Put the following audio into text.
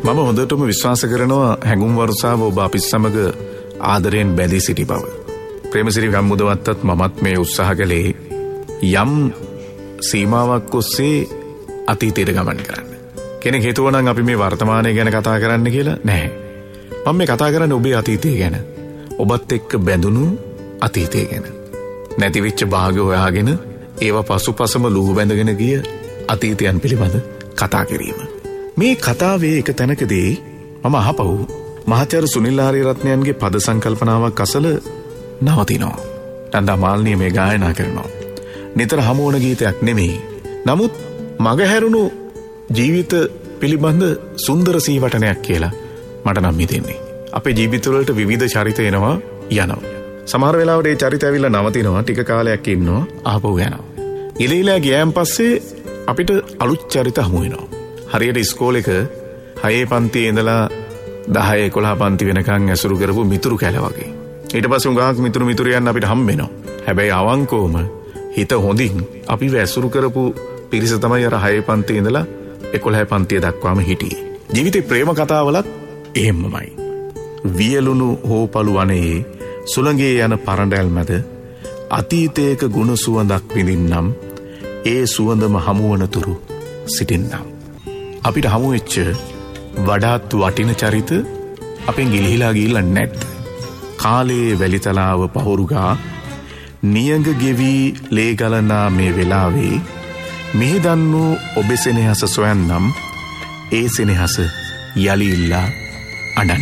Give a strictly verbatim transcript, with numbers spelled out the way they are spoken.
මම හොඳටම විශ්වාස කරනවා හැඟුම් වර්ෂාව ඔබ අපි සමග ආදරයෙන් බැඳී සිටි බව. ප්‍රේමසිරි ගම්මුදවත්තත් මමත් මේ උත්සාහ කළේ යම් සීමාවක් ඔස්සේ අතීතයට ගමන් කරන්න. කෙනෙක් හිතුවනම් අපි මේ වර්තමානය ගැන කතා කරන්න කියලා නැහැ. මම මේ කතා කරන්නේ ඔබේ අතීතය ගැන. ඔබත් එක්ක බැඳුණු අතීතය ගැන. නැතිවෙච්ච භාග හොයාගෙන ඒවා පසුපසම ලුහු බැඳගෙන ගිය අතීතයන් පිළිබඳ කතා කිරීම. මේ කතාවේ එක තැනකදී මම අහපහු මහාචාර්ය සුනිල් ආරියරත්නයන්ගේ පද සංකල්පනාවක් අසල නවතිනවා. නන්දා මාල්නිය මේ ගායනා කරනවා. නිතර හමු වන ගීතයක් නෙමෙයි. නමුත් මගහැරුණු ජීවිත පිළිබඳ සුන්දර සීවටනයක් කියලා මට නම් හිතෙන්නේ. අපේ ජීවිතවලට විවිධ චරිත එනවා යනවා. සමහර වෙලාවට ඒ චරිත ඇවිල්ලා නවතිනවා, ටික කාලයක් ඉන්නවා, ආපහු යනවා. ඉලීලා ගියන් පස්සේ අපිට අලුත් චරිත හමු වෙනවා. හරියට ඉස්කෝලේක හයේ පන්තියේ ඉඳලා දහය එකොළහ පන්ති වෙනකන් ඇසුරු කරපු මිතුරු කැල වගේ. ඊට පස්සේ උගාක් මිතුරු මිතුරියන් අපිට හම් වෙනවා. හැබැයි අවංකවම හිත හොඳින් අපි ඇසුරු කරපු පිරිස තමයි අර හයේ පන්තියේ ඉඳලා එකොළහ පන්තිය දක්වාම හිටියේ. ජීවිතේ ප්‍රේම කතාවලත් එහෙමමයි. වියලුණු හෝපළු වනයේ සුළඟේ යන පරඬැල් මැද අතීතයක ගුණ සුවඳක් විඳින්නම්, ඒ සුවඳම හමුවන තුරු සිටින්නම්. අපිට හමු වෙච්ච වඩාත් වටින චරිත අපෙන් ගිලිහිලා ගිහිල්ලා නැද්ද? කාලයේ වැලිතලාව පහුරුගා නියඟ ගෙවි ලේ ගලනා මේ වෙලාවේ මිහිදන් වූ ඔබ සෙනෙහස සොයන්නම්, ඒ සෙනෙහස යලි ඉල්ලා